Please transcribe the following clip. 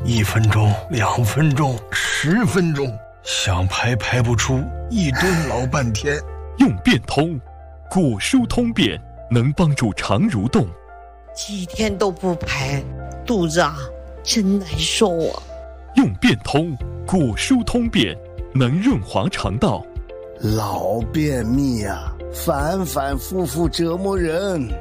1分钟、2分钟、10分钟，想排排不出，一顿老半天。 用便通，果蔬通便，能帮助肠蠕动。 几天都不排，肚子真难受啊。 用便通，果蔬通便，能润滑肠道。 老便秘反反复复折磨人。